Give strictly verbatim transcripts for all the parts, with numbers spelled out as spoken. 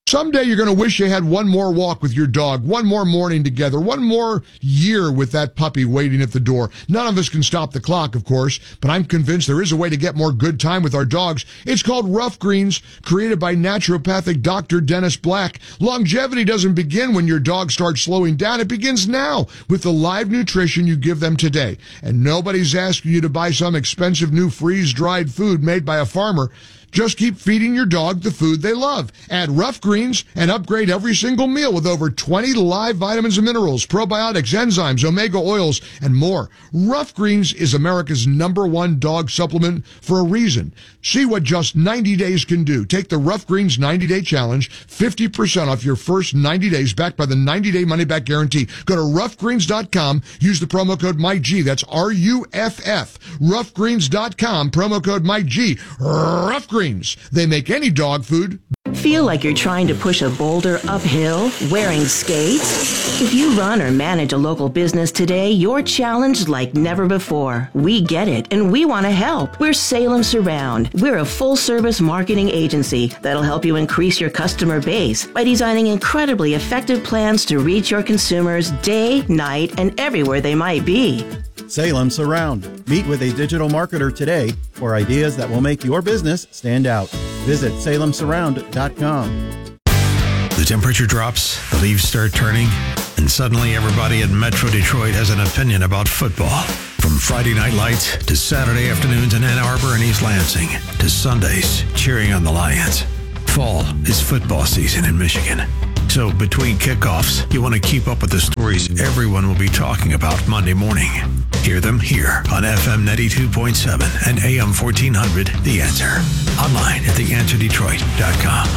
Someday you're going to wish you had one more walk with your dog, one more morning together, one more year with that puppy waiting at the door. None of us can stop the clock, of course, but I'm convinced there is a way to get more good time with our dogs. It's called Rough Greens, created by naturopathic Doctor Dennis Black. Longevity doesn't begin when your dog starts slowing down. It begins now with the live nutrition you give them today. And nobody's asking you to buy some expensive new freeze-dried food made by a farmer. Just keep feeding your dog the food they love. Add Rough Greens and upgrade every single meal with over twenty live vitamins and minerals, probiotics, enzymes, omega oils, and more. Rough Greens is America's number one dog supplement for a reason. See what just ninety days can do. Take the Rough Greens ninety-day challenge, fifty percent off your first ninety days, backed by the ninety-day money-back guarantee. Go to rough greens dot com. Use the promo code MikeG. That's R U F F. rough greens dot com. Promo code MikeG. Rough Greens. They make any dog food. Feel like you're trying to push a boulder uphill wearing skates? If you run or manage a local business today, you're challenged like never before. We get it, and we want to help. We're Salem Surround. We're a full-service marketing agency that'll help you increase your customer base by designing incredibly effective plans to reach your consumers day, night, and everywhere they might be. Salem Surround. Meet with a digital marketer today for ideas that will make your business stand out. Visit salem surround dot com. The temperature drops, the leaves start turning, and suddenly everybody in Metro Detroit has an opinion about football. From Friday night lights to Saturday afternoons in Ann Arbor and East Lansing to Sundays cheering on the Lions. Fall is football season in Michigan. So between kickoffs, you want to keep up with the stories everyone will be talking about Monday morning. Hear them here on F M ninety-two point seven and A M fourteen hundred, The Answer. Online at the answer detroit dot com.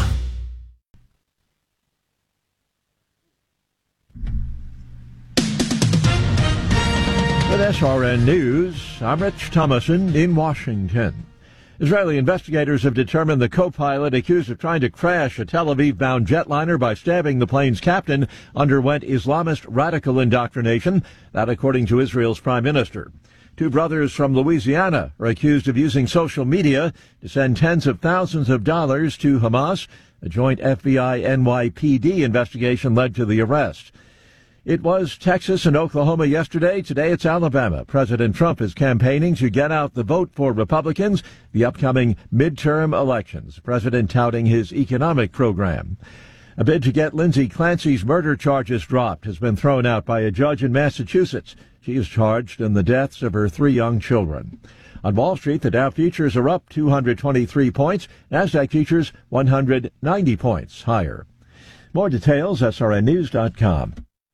With S R N News, I'm Rich Thomason in Washington. Israeli investigators have determined the co-pilot accused of trying to crash a Tel Aviv-bound jetliner by stabbing the plane's captain underwent Islamist radical indoctrination, that according to Israel's prime minister. Two brothers from Louisiana are accused of using social media to send tens of thousands of dollars to Hamas. A joint F B I N Y P D investigation led to the arrest. It was Texas and Oklahoma yesterday. Today it's Alabama. President Trump is campaigning to get out the vote for Republicans, the upcoming midterm elections. The president touting his economic program. A bid to get Lindsay Clancy's murder charges dropped has been thrown out by a judge in Massachusetts. She is charged in the deaths of her three young children. On Wall Street, the Dow futures are up two hundred twenty-three points. NASDAQ futures one hundred ninety points higher. More details, S R N news dot com.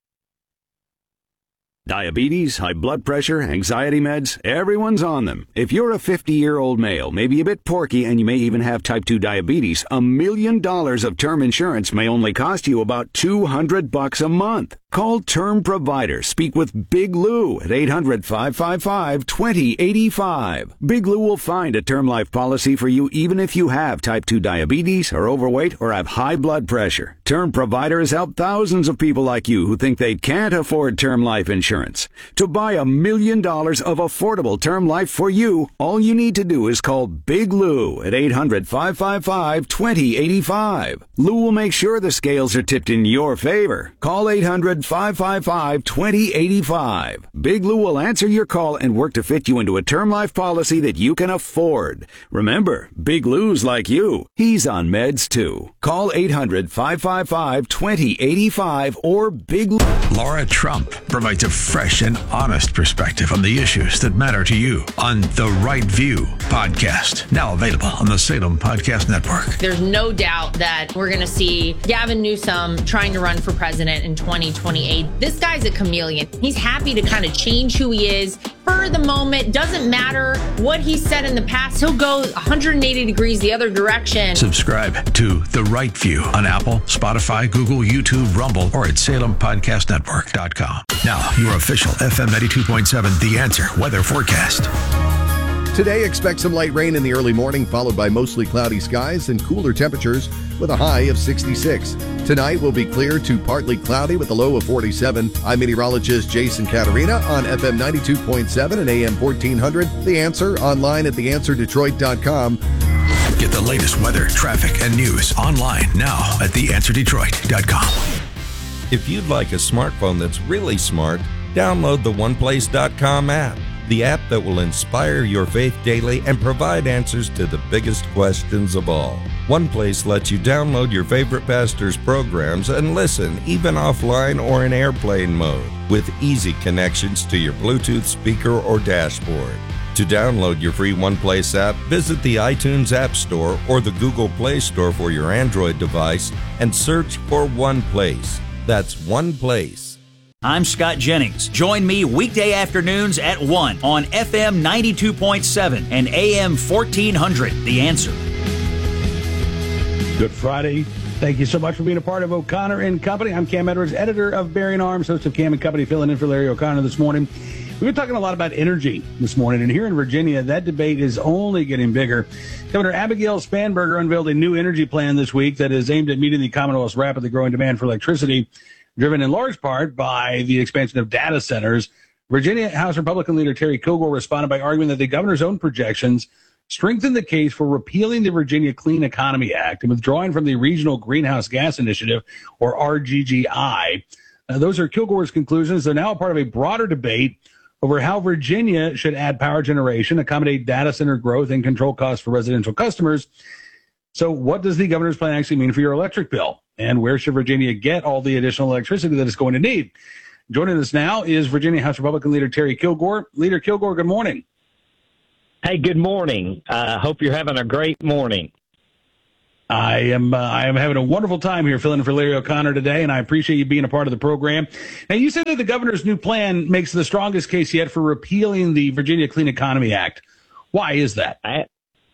Diabetes, high blood pressure, anxiety meds, everyone's on them. If you're a fifty-year-old male, maybe a bit porky, and you may even have type two diabetes, a million dollars of term insurance may only cost you about two hundred bucks a month. Call Term Provider. Speak with Big Lou at eight hundred, five five five, two zero eight five. Big Lou will find a term life policy for you even if you have type two diabetes, are overweight, or have high blood pressure. Term Provider has helped thousands of people like you who think they can't afford term life insurance. To buy a million dollars of affordable term life for you, all you need to do is call Big Lou at eight hundred, five five five, two zero eight five. Lou will make sure the scales are tipped in your favor. Call eight hundred, five five five, two zero eight five. Big Lou will answer your call and work to fit you into a term life policy that you can afford. Remember, Big Lou's like you. He's on meds too. Call eight hundred, five five five, two zero eight five or Big Lou. Laura Trump provides a fresh and honest perspective on the issues that matter to you on The Right View podcast. Now available on the Salem Podcast Network. There's no doubt that we're going to see Gavin Newsom trying to run for president in twenty twenty-eight. This guy's a chameleon. He's happy to kind of change who he is for the moment. Doesn't matter what he said in the past. He'll go one hundred eighty degrees the other direction. Subscribe to The Right View on Apple, Spotify, Google, YouTube, Rumble, or at salem podcast network dot com. Now, your official F M ninety-two point seven The Answer weather forecast. Today, expect some light rain in the early morning, followed by mostly cloudy skies and cooler temperatures with a high of sixty-six. Tonight will be clear to partly cloudy with a low of forty-seven. I'm meteorologist Jason Caterina on F M ninety-two point seven and A M fourteen hundred. The Answer, online at the answer detroit dot com. Get the latest weather, traffic, and news online now at the answer detroit dot com. If you'd like a smartphone that's really smart, download the one place dot com app, the app that will inspire your faith daily and provide answers to the biggest questions of all. OnePlace lets you download your favorite pastor's programs and listen even offline or in airplane mode with easy connections to your Bluetooth speaker or dashboard. To download your free OnePlace app, visit the iTunes App Store or the Google Play Store for your Android device and search for OnePlace. That's OnePlace. I'm Scott Jennings. Join me weekday afternoons at one on F M ninety-two point seven and A M fourteen hundred. The Answer. Good Friday. Thank you so much for being a part of O'Connor and Company. I'm Cam Edwards, editor of Bearing Arms, host of Cam and Company, filling in for Larry O'Connor this morning. We've been talking a lot about energy this morning, and here in Virginia, that debate is only getting bigger. Governor Abigail Spanberger unveiled a new energy plan this week that is aimed at meeting the Commonwealth's rapidly growing demand for electricity, driven in large part by the expansion of data centers. Virginia House Republican leader Terry Kilgore responded by arguing that the governor's own projections strengthen the case for repealing the Virginia Clean Economy Act and withdrawing from the Regional Greenhouse Gas Initiative, or R G G I. Uh, those are Kilgore's conclusions. They're now a part of a broader debate over how Virginia should add power generation, accommodate data center growth, and control costs for residential customers. So what does the governor's plan actually mean for your electric bill? And where should Virginia get all the additional electricity that it's going to need? Joining us now is Virginia House Republican leader Terry Kilgore. Leader Kilgore, good morning. Hey, good morning. I uh, hope you're having a great morning. I am uh, I am having a wonderful time here filling in for Larry O'Connor today, and I appreciate you being a part of the program. Now, you said that the governor's new plan makes the strongest case yet for repealing the Virginia Clean Economy Act. Why is that? I,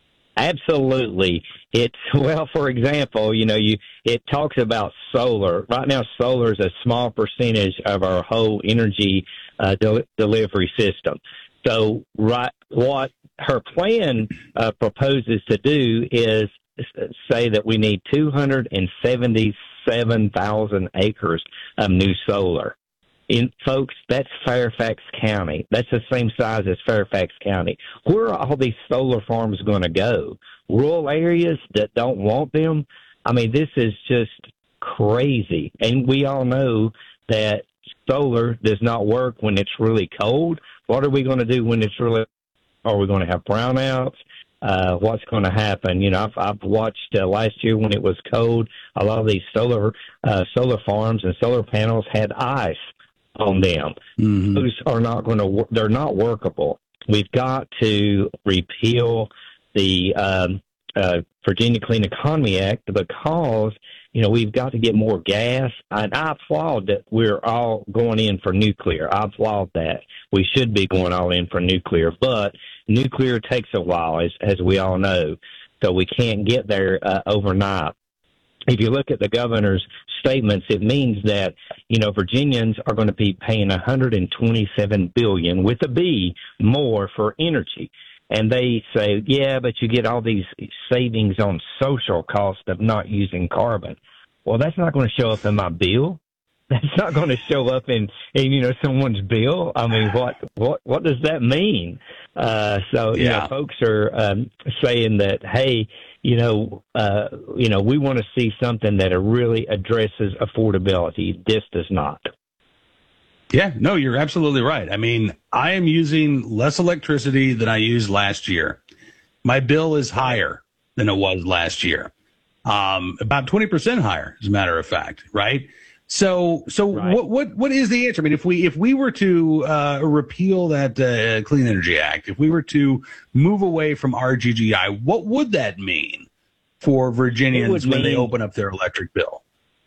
absolutely. It's, well, for example, you know, you it talks about solar. Right now, solar is a small percentage of our whole energy uh, del- delivery system. So right, what her plan uh, proposes to do is say that we need two hundred seventy-seven thousand acres of new solar. In, folks, that's Fairfax County. That's the same size as Fairfax County. Where are all these solar farms going to go? Rural areas that don't want them? I mean, this is just crazy. And we all know that solar does not work when it's really cold. What are we going to do when it's really, are we going to have brownouts? Uh, what's going to happen? You know, I've, I've watched uh, last year when it was cold, a lot of these solar, uh, solar farms and solar panels had ice on them. Mm-hmm. Those are not going to, they're not workable. We've got to repeal the um, uh, Virginia Clean Economy Act because, you know, we've got to get more gas. And I applaud that we're all going in for nuclear. I applaud that. We should be going all in for nuclear, but nuclear takes a while, as, as we all know, so we can't get there uh, overnight. If you look at the governor's statements, it means that, you know, Virginians are going to be paying one hundred twenty-seven billion dollars with a B more for energy. And they say, yeah, but you get all these savings on social cost of not using carbon. Well, that's not going to show up in my bill. That's not going to show up in, in, you know, someone's bill. I mean, what, what, what does that mean? Uh, so, you yeah. know, folks are um, saying that, hey, you know, uh, you know, we want to see something that really addresses affordability. This does not. Yeah, no, you're absolutely right. I mean, I am using less electricity than I used last year. My bill is higher than it was last year, um, about twenty percent higher, as a matter of fact, right? So, so right. what, what, what is the answer? I mean, if we, if we were to, uh, repeal that, uh, Clean Energy Act, if we were to move away from R G G I, what would that mean for Virginians when mean, they open up their electric bill?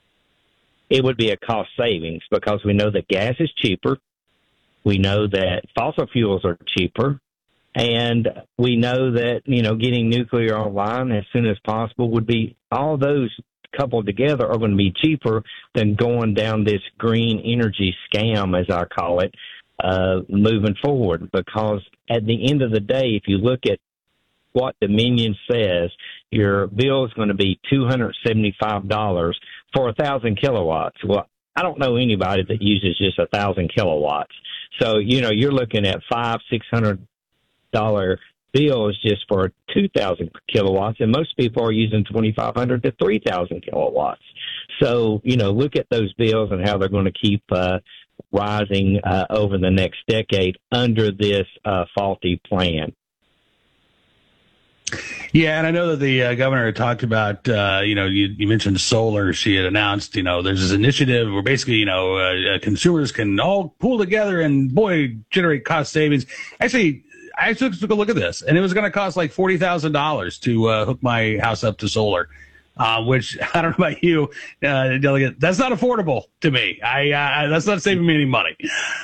It would be a cost savings because we know that gas is cheaper. We know that fossil fuels are cheaper. And we know that, you know, getting nuclear online as soon as possible would be, all those coupled together are going to be cheaper than going down this green energy scam, as I call it, uh, moving forward. Because at the end of the day, if you look at what Dominion says, your bill is going to be two hundred seventy-five dollars for a thousand kilowatts. Well, I don't know anybody that uses just a thousand kilowatts. So, you know, you're looking at five, six hundred dollar bill is just for two thousand kilowatts, and most people are using twenty-five hundred to three thousand kilowatts. So, you know, look at those bills and how they're going to keep uh, rising uh, over the next decade under this uh, faulty plan. Yeah, and I know that the uh, governor had talked about, uh, you know, you, you mentioned solar. She had announced, you know, there's this initiative where basically, you know, uh, uh, consumers can all pool together and, boy, generate cost savings. Actually, I took, took a look at this, and it was going to cost like forty thousand dollars to uh, hook my house up to solar, uh, which, I don't know about you, uh, Delegate, that's not affordable to me. I uh, That's not saving me any money.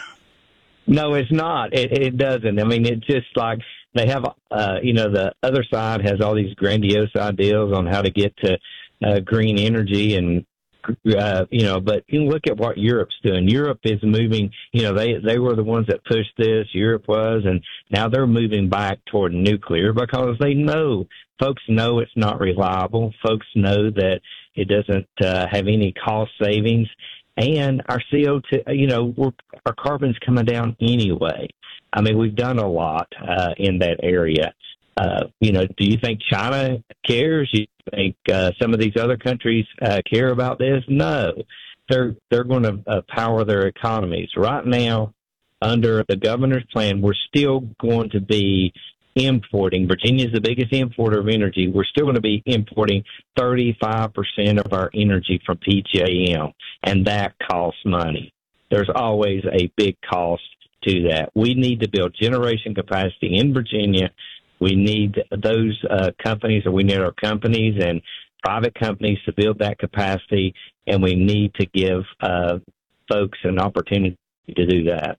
No, it's not. It, it doesn't. I mean, it's just like they have, uh, you know, the other side has all these grandiose ideas on how to get to uh, green energy and, uh, you know, but you look at what Europe's doing. Europe is moving, you know, they, they were the ones that pushed this, Europe was, and now they're moving back toward nuclear because they know, folks know it's not reliable. Folks know that it doesn't uh, have any cost savings. And our C O two, you know, we're, our carbon's coming down anyway. I mean, we've done a lot uh, in that area. Uh, you know, do you think China cares? You think uh, some of these other countries uh, care about this? No. They're they're going to uh, power their economies. Right now, under the governor's plan, we're still going to be importing. Virginia's the biggest importer of energy. We're still going to be importing thirty-five percent of our energy from P J M, and that costs money. There's always a big cost to that. We need to build generation capacity in Virginia. We need those uh, companies, or we need our companies and private companies to build that capacity, and we need to give uh, folks an opportunity to do that.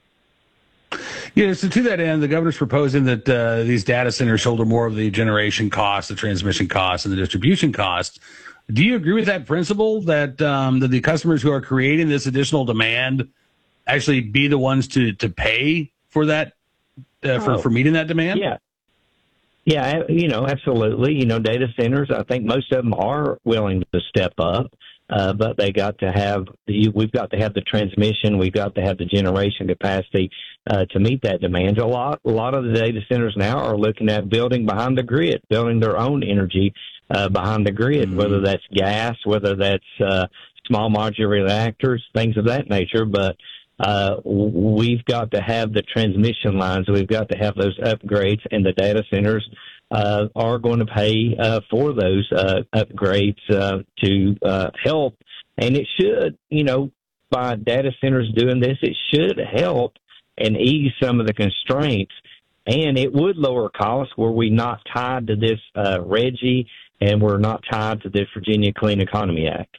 Yeah, so to that end, the governor's proposing that uh, these data centers shoulder more of the generation costs, the transmission costs, and the distribution costs. Do you agree with that principle, that um, that the customers who are creating this additional demand actually be the ones to, to pay for that, uh, for, oh, for meeting that demand? Yeah. Yeah, you know, absolutely. You know, data centers, I think most of them are willing to step up. Uh, but they got to have the, we've got to have the transmission, we've got to have the generation capacity uh, to meet that demand. A lot, a lot of the data centers now are looking at building behind the grid, building their own energy uh, behind the grid, mm-hmm. whether that's gas, whether that's uh, small modular reactors, things of that nature. But uh, we've got to have the transmission lines, we've got to have those upgrades, and the data centers Uh, are going to pay uh, for those uh, upgrades uh, to uh, help. And it should, you know, by data centers doing this, it should help and ease some of the constraints. And it would lower costs were we not tied to this uh, RGGI and we're not tied to this Virginia Clean Economy Act.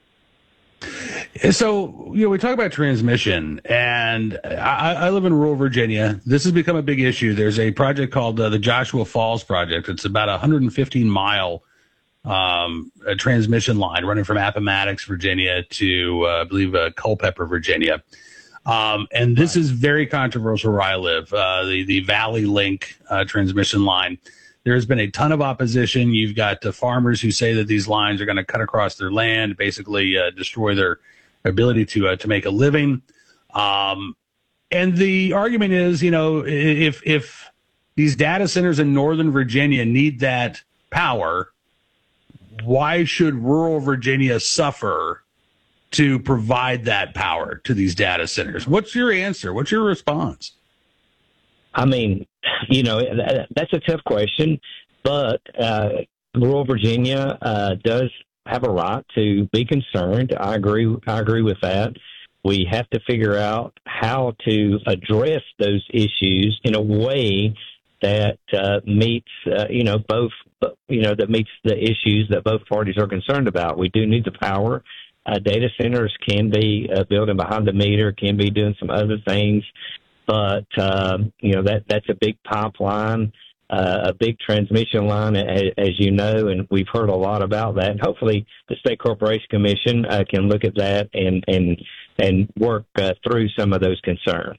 So, you know, we talk about transmission, and I, I live in rural Virginia. This has become a big issue. There's a project called uh, the Joshua Falls Project. It's about a one hundred fifteen mile um, a transmission line running from Appomattox, Virginia to, uh, I believe, uh, Culpeper, Virginia. Um, and this is very controversial where I live, uh, the, the Valley Link uh, transmission line. There has been a ton of opposition. You've got uh, farmers who say that these lines are going to cut across their land, basically uh, destroy their ability to uh, to make a living. Um, and the argument is, you know, if if these data centers in Northern Virginia need that power, why should rural Virginia suffer to provide that power to these data centers? What's your answer? What's your response? I mean, you know, that's a tough question, but uh, rural Virginia uh, does have a right to be concerned. I agree. I agree with that. We have to figure out how to address those issues in a way that uh, meets, uh, you know, both, you know, that meets the issues that both parties are concerned about. We do need the power. Uh, data centers can be uh, building behind the meter, can be doing some other things. But, um, you know, that that's a big pipeline, uh, a big transmission line, as, as you know, and we've heard a lot about that. And hopefully the State Corporation Commission uh, can look at that and, and, and work uh, through some of those concerns.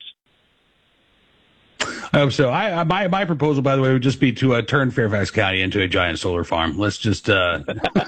I hope so. I, I, my, my proposal, by the way, would just be to uh, turn Fairfax County into a giant solar farm. Let's just uh,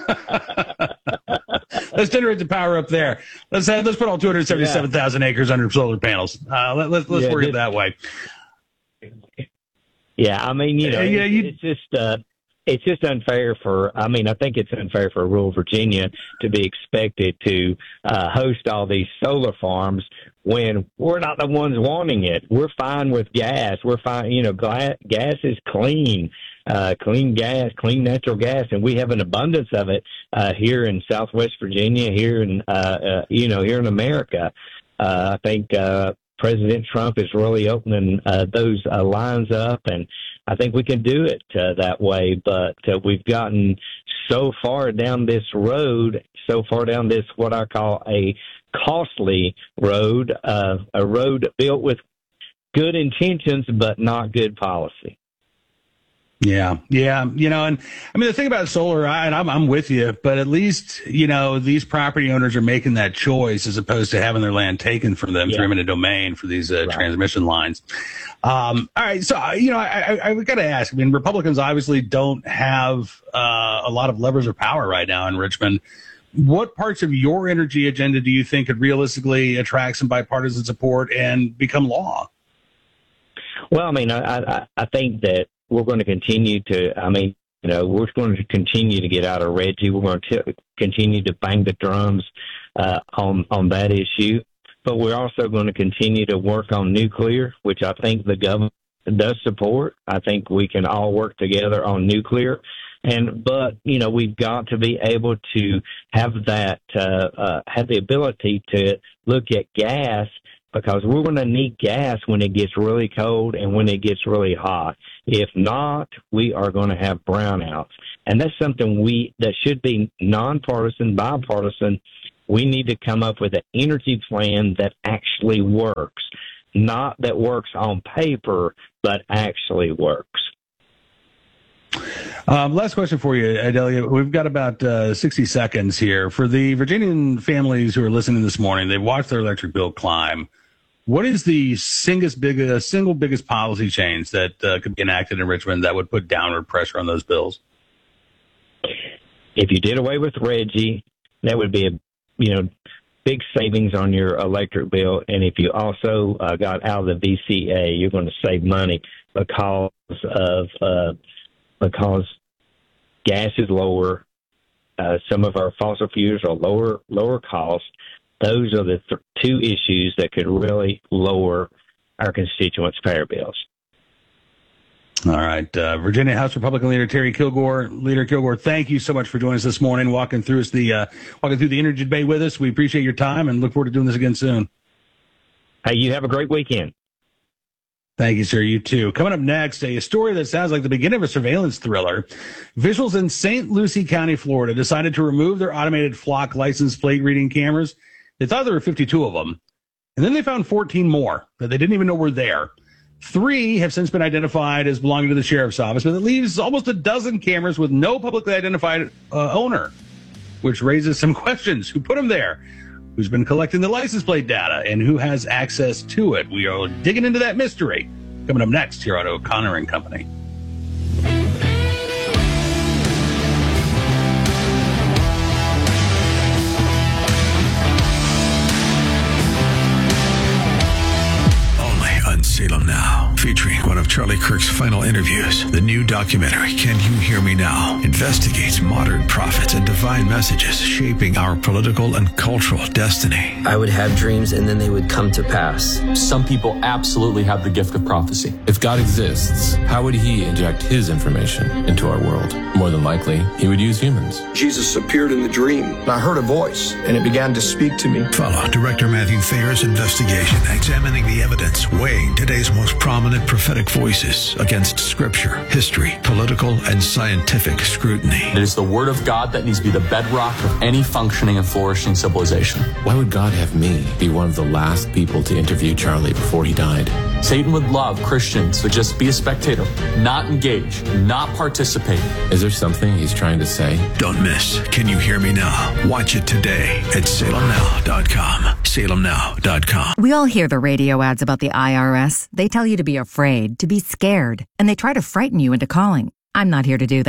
let's generate the power up there. Let's have, let's put all two hundred seventy-seven thousand yeah. acres under solar panels. Uh, let, let's let's yeah, work it that way. Yeah, I mean, you know, yeah, it's, you... it's just uh, it's just unfair for. I mean, I think it's unfair for rural Virginia to be expected to uh, host all these solar farms when we're not the ones wanting it. We're fine with gas. We're fine. You know, gas, gas is clean, uh, clean gas, clean natural gas, and we have an abundance of it uh, here in Southwest Virginia, here in uh, uh, you know, here in America. Uh, I think uh, President Trump is really opening uh, those uh, lines up, and I think we can do it uh, that way. But uh, we've gotten so far down this road, so far down this what I call a costly road, uh, a road built with good intentions but not good policy. Yeah, yeah, you know, and I mean the thing about solar, I, and I'm I'm with you, but at least you know these property owners are making that choice as opposed to having their land taken from them yeah. through eminent domain for these uh, right. transmission lines. Um, all right, so you know, I I, I got to ask. I mean, Republicans obviously don't have uh, a lot of levers of power right now in Richmond. What parts of your energy agenda do you think could realistically attract some bipartisan support and become law? Well, I mean, I I, I think that. We're going to continue to, I mean, you know, we're going to continue to get out of RGGI. We're going to continue to bang the drums uh, on, on that issue. But we're also going to continue to work on nuclear, which I think the government does support. I think we can all work together on nuclear. And, but, you know, we've got to be able to have that, uh, uh, have the ability to look at gas, because we're going to need gas when it gets really cold and when it gets really hot. If not, we are going to have brownouts. And that's something we that should be nonpartisan, bipartisan. We need to come up with an energy plan that actually works, not that works on paper, but actually works. Um, last question for you, Adelia. We've got about uh, sixty seconds here. For the Virginian families who are listening this morning, they've watched their electric bill climb. What is the single biggest, single biggest policy change that uh, could be enacted in Richmond that would put downward pressure on those bills? If you did away with RGGI, that would be a, you know, big savings on your electric bill. And if you also uh, got out of the V C A, you're going to save money because of uh, because gas is lower. Uh, some of our fossil fuels are lower lower cost. Those are the th- two issues that could really lower our constituents' power bills. All right. Uh, Virginia House Republican Leader Terry Kilgore. Leader Kilgore, thank you so much for joining us this morning, walking through us the uh, walking through the energy debate with us. We appreciate your time and look forward to doing this again soon. Hey, you have a great weekend. Thank you, sir. You too. Coming up next, a story that sounds like the beginning of a surveillance thriller. Officials in Saint Lucie County, Florida, decided to remove their automated flock license plate reading cameras. They thought there were fifty-two of them, and then they found fourteen more that they didn't even know were there. Three have since been identified as belonging to the sheriff's office, but it leaves almost a dozen cameras with no publicly identified uh, owner, which raises some questions. Who put them there? Who's been collecting the license plate data, and who has access to it? We are digging into that mystery. Coming up next here on O'Connor and Company. Salem Now, featuring one of Charlie Kirk's final interviews. The new documentary, Can You Hear Me Now?, investigates modern prophets and divine messages shaping our political and cultural destiny. I would have dreams and then they would come to pass. Some people absolutely have the gift of prophecy. If God exists, how would he inject his information into our world? More than likely, he would use humans. Jesus appeared in the dream, and I heard a voice, and it began to speak to me. Follow Director Matthew Thayer's investigation, examining the evidence, weighing today's most prominent prophetic voices against scripture, history, political, and scientific scrutiny. It is the word of God that needs to be the bedrock of any functioning and flourishing civilization. Why would God have me be one of the last people to interview Charlie before he died? Satan would love Christians to just be a spectator, not engage, not participate. Is there something he's trying to say? Don't miss Can You Hear Me Now? Watch it today at salem now dot com. salem now dot com. We all hear the radio ads about the I R S. They tell you to be afraid, to be scared, and they try to frighten you into calling. I'm not here to do that.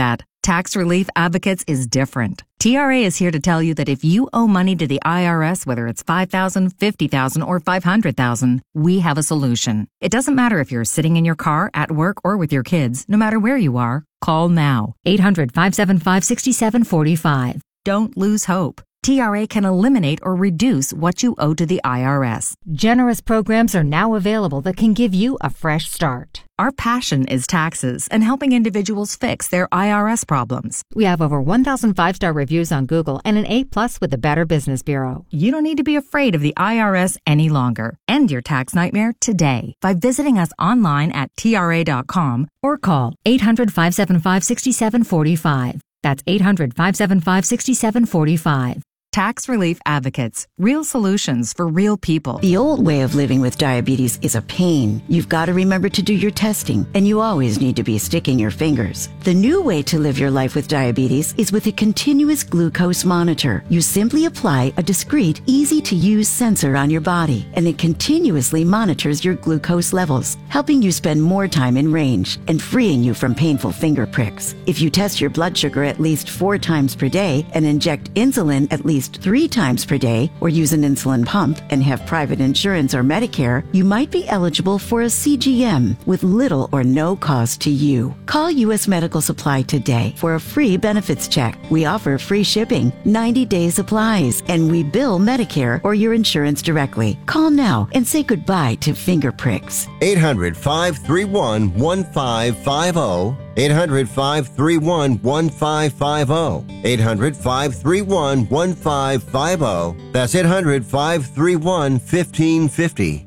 Tax Relief Advocates is different. T R A is here to tell you that if you owe money to the I R S, whether it's five thousand dollars, fifty thousand dollars, or five hundred thousand dollars, we have a solution. It doesn't matter if you're sitting in your car, at work, or with your kids. No matter where you are, call now. eight hundred, five seven five, six seven four five. Don't lose hope. T R A can eliminate or reduce what you owe to the I R S. Generous programs are now available that can give you a fresh start. Our passion is taxes and helping individuals fix their I R S problems. We have over one thousand five-star reviews on Google and an A plus with the Better Business Bureau. You don't need to be afraid of the I R S any longer. End your tax nightmare today by visiting us online at T R A dot com or call eight hundred, five seven five, six seven four five. That's eight hundred, five seven five, six seven four five. Tax Relief Advocates. Real solutions for real people. The old way of living with diabetes is a pain. You've got to remember to do your testing, and you always need to be sticking your fingers. The new way to live your life with diabetes is with a continuous glucose monitor. You simply apply a discreet, easy-to-use sensor on your body, and it continuously monitors your glucose levels, helping you spend more time in range and freeing you from painful finger pricks. If you test your blood sugar at least four times per day and inject insulin at least three times per day, or use an insulin pump and have private insurance or Medicare, you might be eligible for a C G M with little or no cost to you. Call U S Medical Supply today for a free benefits check. We offer free shipping, ninety day supplies, and we bill Medicare or your insurance directly. Call now and say goodbye to finger pricks. eight hundred, five three one, one five five zero. eight hundred, five three one, one five five zero. eight hundred, five three one, one five five zero. That's eight hundred, five three one, one five five zero.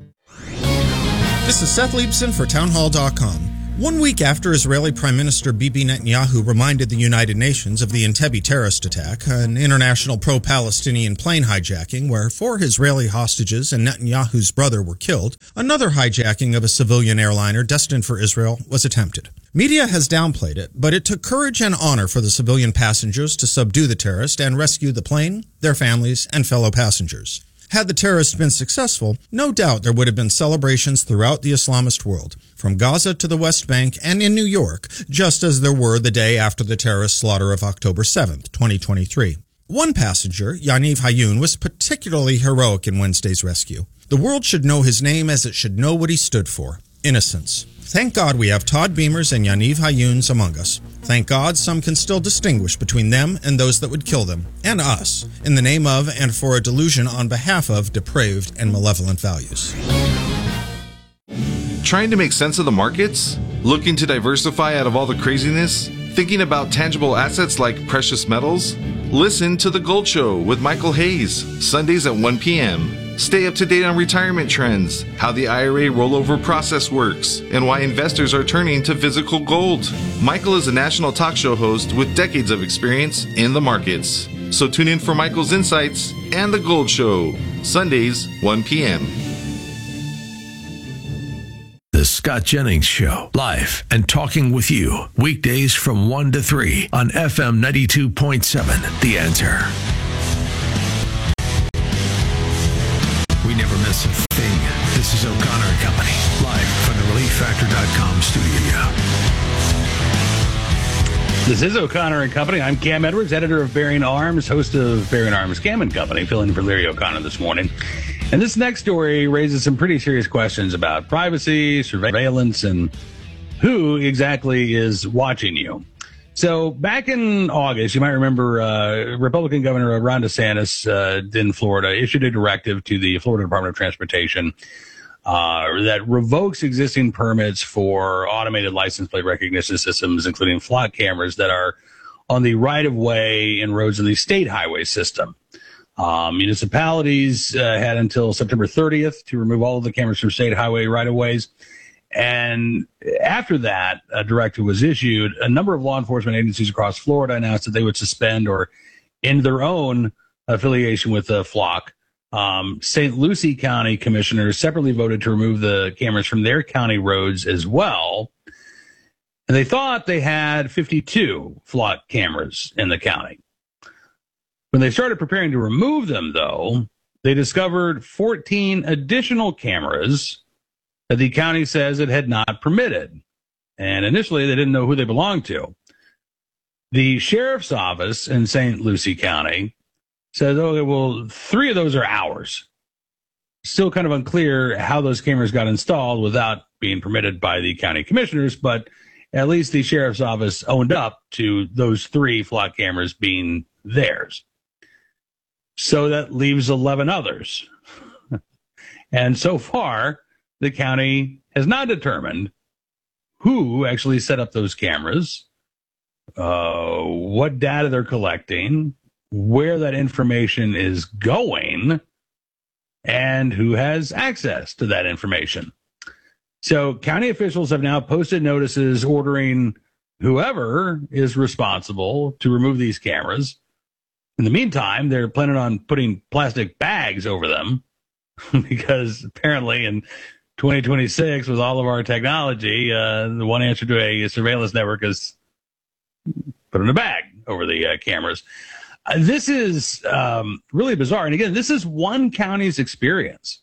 This is Seth Leibson for townhall dot com. One week after Israeli Prime Minister Bibi Netanyahu reminded the United Nations of the Entebbe terrorist attack, an international pro-Palestinian plane hijacking where four Israeli hostages and Netanyahu's brother were killed, another hijacking of a civilian airliner destined for Israel was attempted. Media has downplayed it, but it took courage and honor for the civilian passengers to subdue the terrorist and rescue the plane, their families, and fellow passengers. Had the terrorists been successful, no doubt there would have been celebrations throughout the Islamist world, from Gaza to the West Bank and in New York, just as there were the day after the terrorist slaughter of October seventh, twenty twenty-three. One passenger, Yaniv Hayun, was particularly heroic in Wednesday's rescue. The world should know his name as it should know what he stood for: innocence. Thank God we have Todd Beamers and Yaniv Hayuns among us. Thank God some can still distinguish between them and those that would kill them, and us, in the name of and for a delusion on behalf of depraved and malevolent values. Trying to make sense of the markets? Looking to diversify out of all the craziness? Thinking about tangible assets like precious metals? Listen to The Gold Show with Michael Hayes, Sundays at one p.m. Stay up to date on retirement trends, how the I R A rollover process works, and why investors are turning to physical gold. Michael is a national talk show host with decades of experience in the markets. So tune in for Michael's insights and The Gold Show, Sundays, one p.m. The Scott Jennings Show, live and talking with you, weekdays from one to three on F M ninety-two point seven, The Answer. We never miss a thing. This is O'Connor and Company, live from the relief factor dot com studio. This is O'Connor and Company. I'm Cam Edwards, editor of Bearing Arms, host of Bearing Arms Cam and Company, filling in for Larry O'Connor this morning. And this next story raises some pretty serious questions about privacy, surveillance, and who exactly is watching you. So back in August, you might remember uh, Republican Governor Ron DeSantis uh, in Florida issued a directive to the Florida Department of Transportation uh, that revokes existing permits for automated license plate recognition systems, including flock cameras that are on the right-of-way and roads in the state highway system. Um, municipalities uh, had until September thirtieth to remove all of the cameras from state highway right-of-ways. And after that uh, directive was issued, a number of law enforcement agencies across Florida announced that they would suspend or end their own affiliation with the flock. Um, Saint Lucie County commissioners separately voted to remove the cameras from their county roads as well. And they thought they had fifty-two flock cameras in the county. When they started preparing to remove them, though, they discovered fourteen additional cameras that the county says it had not permitted. And initially, they didn't know who they belonged to. The sheriff's office in Saint Lucie County says, okay, well, three of those are ours. Still kind of unclear how those cameras got installed without being permitted by the county commissioners, but at least the sheriff's office owned up to those three flock cameras being theirs. So that leaves eleven others. And so far, the county has not determined who actually set up those cameras, uh, what data they're collecting, where that information is going, and who has access to that information. So county officials have now posted notices ordering whoever is responsible to remove these cameras. In the meantime, they're planning on putting plastic bags over them because apparently in twenty twenty-six, with all of our technology, uh, the one answer to a surveillance network is put in a bag over the uh, cameras. Uh, this is um, really bizarre. And again, this is one county's experience.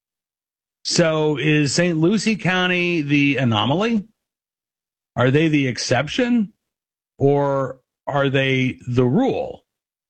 So is Saint Lucie County the anomaly? Are they the exception? Or are they the rule?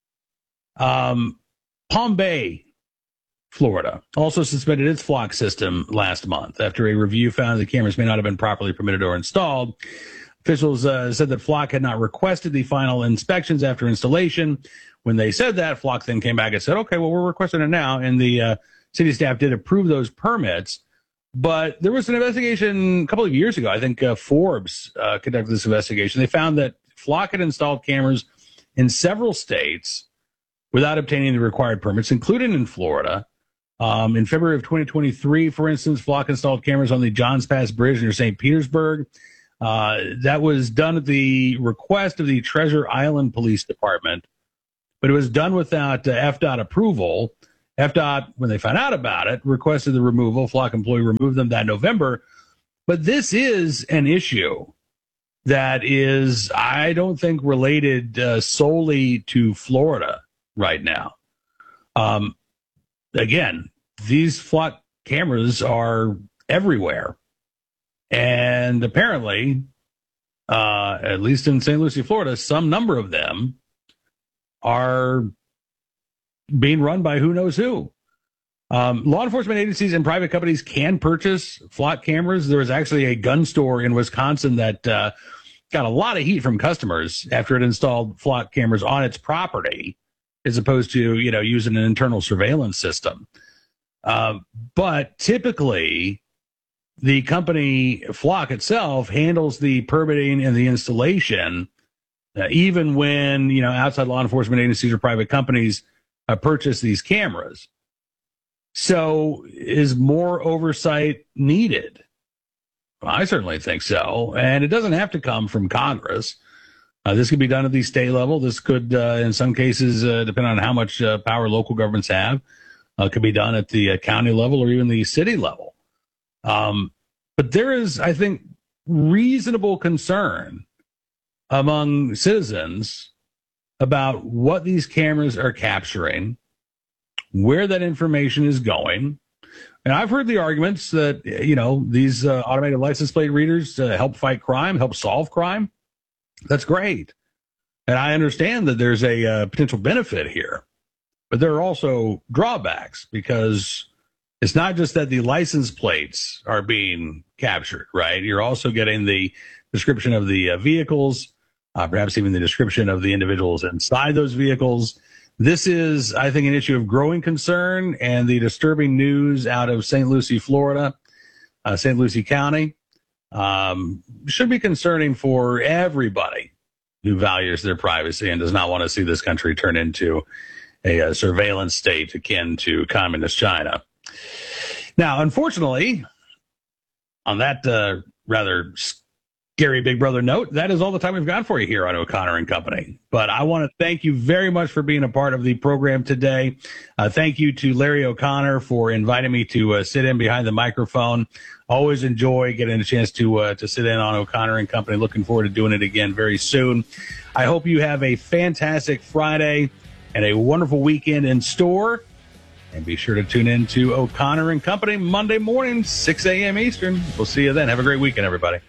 Um, Palm Bay, Florida, also suspended its flock system last month after a review found the cameras may not have been properly permitted or installed. Officials uh, said that Flock had not requested the final inspections after installation. When they said that, Flock then came back and said, okay, well, we're requesting it now. And the uh, city staff did approve those permits. But there was an investigation a couple of years ago. I think uh, Forbes uh, conducted this investigation. They found that Flock had installed cameras in several states without obtaining the required permits, including in Florida. Um, in February of twenty twenty-three, for instance, Flock installed cameras on the Johns Pass Bridge near Saint Petersburg. Uh, that was done at the request of the Treasure Island Police Department, but it was done without uh, F DOT approval. F DOT, when they found out about it, requested the removal. Flock employee removed them that November. But this is an issue that is, I don't think, related uh, solely to Florida right now. Um, again, these Flock cameras are everywhere. And apparently, uh, at least in Saint Lucie, Florida, some number of them are being run by who knows who. Um, law enforcement agencies and private companies can purchase Flock cameras. There was actually a gun store in Wisconsin that uh, got a lot of heat from customers after it installed Flock cameras on its property, as opposed to, you know, using an internal surveillance system. Uh, but typically, the company Flock itself handles the permitting and the installation, uh, even when, you know, outside law enforcement agencies or private companies uh, purchase these cameras. So is more oversight needed? Well, I certainly think so. And it doesn't have to come from Congress. Uh, this could be done at the state level. This could, uh, in some cases, uh, depending on how much uh, power local governments have, uh, could be done at the uh, county level or even the city level. Um, but there is, I think, reasonable concern among citizens about what these cameras are capturing, where that information is going. And I've heard the arguments that, you know, these uh, automated license plate readers uh, help fight crime, help solve crime. That's great. And I understand that there's a uh, potential benefit here, but there are also drawbacks because it's not just that the license plates are being captured, right? You're also getting the description of the uh, vehicles, uh, perhaps even the description of the individuals inside those vehicles. This is, I think, an issue of growing concern, and the disturbing news out of Saint Lucie, Florida, uh, Saint Lucie County, um, should be concerning for everybody who values their privacy and does not want to see this country turn into a, a surveillance state akin to communist China. Now, unfortunately, on that uh, rather scary Big Brother note, that is all the time we've got for you here on O'Connor and Company. But I want to thank you very much for being a part of the program today. Uh, thank you to Larry O'Connor for inviting me to uh, sit in behind the microphone. Always enjoy getting a chance to uh, to sit in on O'Connor and Company. Looking forward to doing it again very soon. I hope you have a fantastic Friday and a wonderful weekend in store. And be sure to tune in to O'Connor and Company Monday morning, six a.m. Eastern. We'll see you then. Have a great weekend, everybody.